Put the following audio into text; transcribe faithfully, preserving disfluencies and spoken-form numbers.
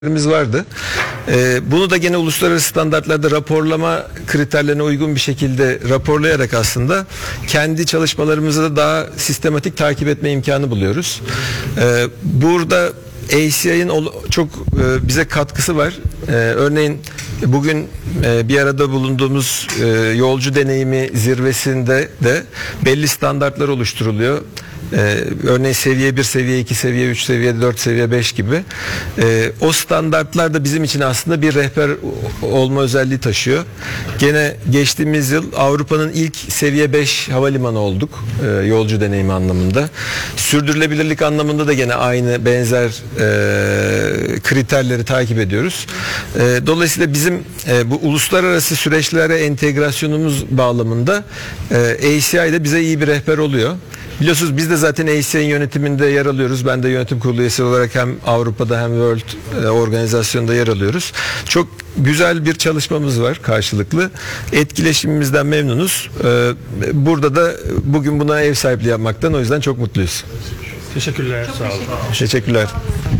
vardı. Ee, bunu da gene uluslararası standartlarda raporlama kriterlerine uygun bir şekilde raporlayarak aslında kendi çalışmalarımızı da daha sistematik takip etme imkanı buluyoruz. Ee, burada A C I'nin çok e, bize katkısı var. Ee, örneğin bugün e, bir arada bulunduğumuz e, yolcu deneyimi zirvesinde de belli standartlar oluşturuluyor. Ee, örneğin seviye bir, seviye iki, seviye üç, seviye dört, seviye beş gibi. Ee, o standartlar da bizim için aslında bir rehber olma özelliği taşıyor. Gene geçtiğimiz yıl Avrupa'nın ilk seviye beş havalimanı olduk. E, yolcu deneyimi anlamında. Sürdürülebilirlik anlamında da gene aynı benzer e, kriterleri takip ediyoruz. E, dolayısıyla bizim e, bu uluslararası süreçlere entegrasyonumuz bağlamında e, A C I de bize iyi bir rehber oluyor. Biliyorsunuz biz de zaten A C I'nin yönetiminde yer alıyoruz. Ben de yönetim kurulu üyesi olarak hem Avrupa'da hem World e, organizasyonda yer alıyoruz. Çok güzel bir çalışmamız var karşılıklı. Etkileşimimizden memnunuz. E, burada da bugün buna ev sahipliği yapmaktan o yüzden çok mutluyuz. Teşekkürler. Çok sağ olun. teşekkür ederim. Teşekkürler.